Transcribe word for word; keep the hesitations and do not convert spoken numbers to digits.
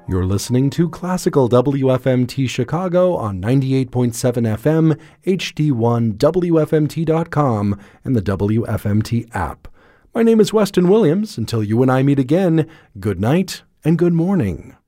You're listening to Classical W F M T Chicago on ninety-eight point seven F M, H D one, W F M T dot com, and the W F M T app. My name is Weston Williams. Until you and I meet again, good night and good morning.